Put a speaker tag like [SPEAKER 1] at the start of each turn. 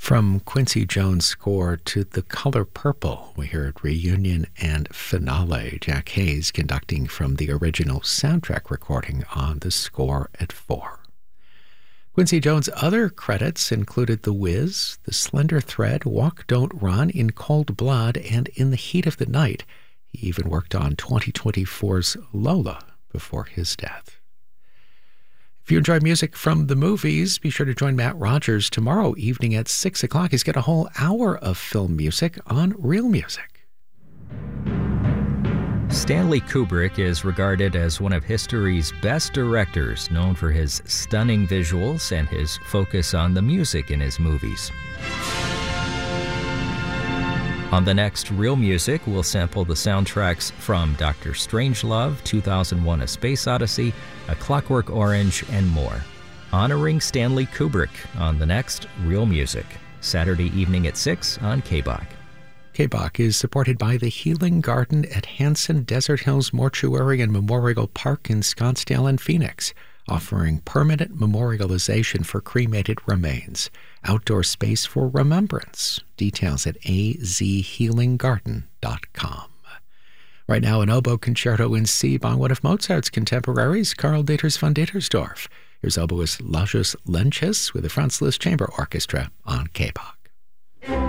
[SPEAKER 1] From Quincy Jones' score to The Color Purple, we heard Reunion and Finale, Jack Hayes conducting from the original soundtrack recording on the score at 4. Quincy Jones' other credits included The Wiz, The Slender Thread, Walk Don't Run, In Cold Blood, and In the Heat of the Night. He even worked on 2024's Lola before his death. If you enjoy music from the movies, be sure to join Matt Rogers tomorrow evening at 6 o'clock. He's got a whole hour of film music on Real Music.
[SPEAKER 2] Stanley Kubrick is regarded as one of history's best directors, known for his stunning visuals and his focus on the music in his movies. On the next Real Music, we'll sample the soundtracks from Dr. Strangelove, 2001: A Space Odyssey, A Clockwork Orange, and more. Honoring Stanley Kubrick on the next Real Music, Saturday evening at 6 on KBOC.
[SPEAKER 1] KBOC is supported by the Healing Garden at Hanson Desert Hills Mortuary and Memorial Park in Scottsdale and Phoenix, offering permanent memorialization for cremated remains. Outdoor space for remembrance. Details at azhealinggarden.com. Right now, an oboe concerto in C by one of Mozart's contemporaries, Karl Dieters von Dietersdorf. Here's oboist Lajos Lenches with the Franz Liszt Chamber Orchestra on KBOC.